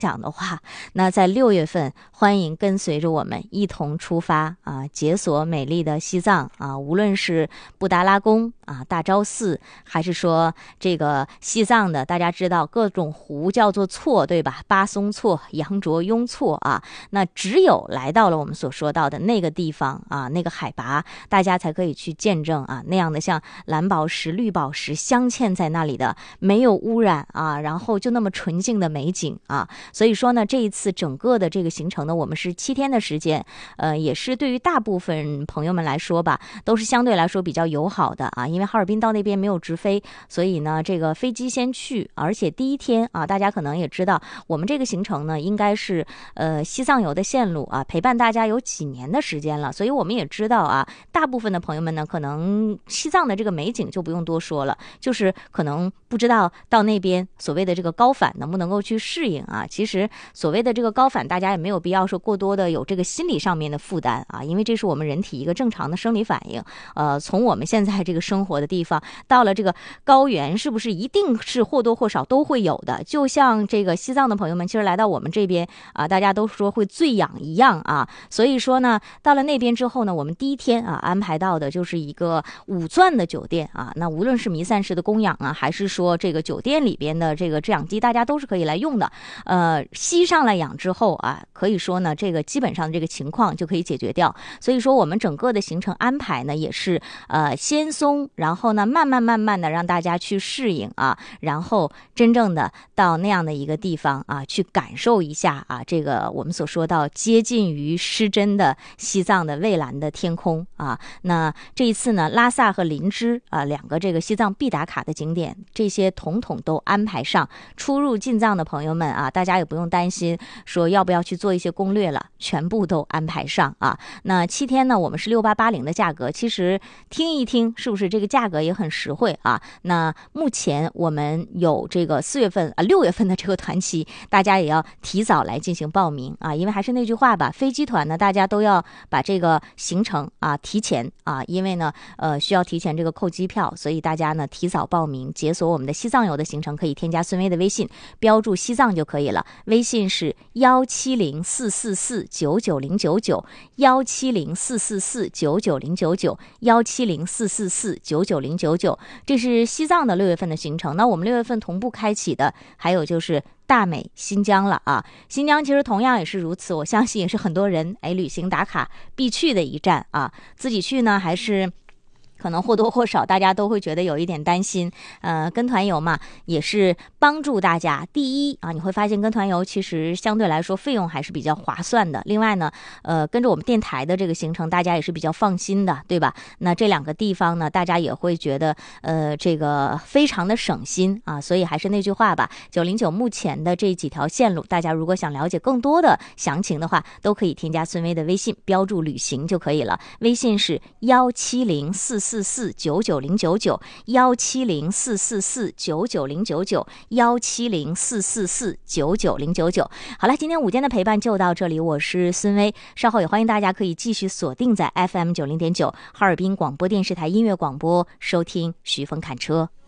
想的话，那在6月份，欢迎跟随着我们一同出发啊，解锁美丽的西藏啊，无论是布达拉宫啊、大昭寺，还是说这个西藏的，大家知道各种湖叫做错，对吧？巴松错、羊卓雍错啊，那只有来到了我们所说到的那个地方啊，那个海拔，大家才可以去见证啊那样的像蓝宝石、绿宝石镶嵌在那里的没有污染啊，然后就那么纯净的美景啊。所以说呢，这一次整个的这个行程呢，我们是7天的时间，也是对于大部分朋友们来说吧，都是相对来说比较友好的啊，因为哈尔滨到那边没有直飞，所以呢，这个飞机先去，而且第一天啊，大家可能也知道，我们这个行程呢，应该是西藏游的线路啊，陪伴大家有几年的时间了，所以我们也知道啊，大部分的朋友们呢，可能西藏的这个美景就不用多说了，就是可能不知道到那边所谓的这个高反能不能够去适应啊。其实所谓的这个高反，大家也没有必要说过多的有这个心理上面的负担啊，因为这是我们人体一个正常的生理反应。从我们现在这个生活的地方到了这个高原，是不是一定是或多或少都会有的？就像这个西藏的朋友们，其实来到我们这边啊，大家都说会醉氧一样啊。所以说呢，到了那边之后呢，我们第一天啊安排到的就是一个5钻的酒店啊。那无论是弥散式的供氧啊，还是说这个酒店里边的这个制氧机，大家都是可以来用的。吸上了氧之后啊，可以说呢，这个基本上这个情况就可以解决掉。所以说我们整个的行程安排呢，也是先松，然后呢慢慢的让大家去适应啊，然后真正的到那样的一个地方啊，去感受一下啊，这个我们所说到接近于失真的西藏的蔚蓝的天空啊。那这一次呢，拉萨和林芝啊2个这个西藏必打卡的景点，这些统统都安排上。出入进藏的朋友们啊，大家也不用担心说要不要去做一些攻略了，全部都安排上啊。那7天呢，我们是6880的价格，其实听一听是不是这个价格也很实惠啊？那目前我们有这个6月份的这个团期，大家也要提早来进行报名啊，因为还是那句话吧，飞机团呢，大家都要把这个行程啊提前啊，因为呢需要提前这个扣机票，所以大家呢提早报名，解锁我们的西藏游的行程，可以添加孙薇的微信，标注西藏就可以了，微信是17044499099，17044999099，170449999，这是西藏的6月份的行程。那我们6月份同步开启的还有就是大美新疆了啊。新疆其实同样也是如此，我相信也是很多人旅行打卡必去的一站啊。自己去呢还是可能或多或少大家都会觉得有一点担心，跟团游嘛，也是帮助大家。第一啊，你会发现跟团游其实相对来说费用还是比较划算的。另外呢，跟着我们电台的这个行程，大家也是比较放心的，对吧？那这2个地方呢，大家也会觉得这个非常的省心啊。所以还是那句话吧，909目前的这几条线路，大家如果想了解更多的详情的话，都可以添加孙薇的微信，标注旅行就可以了。微信是17044990999，170449999，17044449999。好了，今天午间的陪伴就到这里，我是孙薇，稍后也欢迎大家可以继续锁定在 FM90.9哈尔滨广播电视台音乐广播，收听徐峰侃车。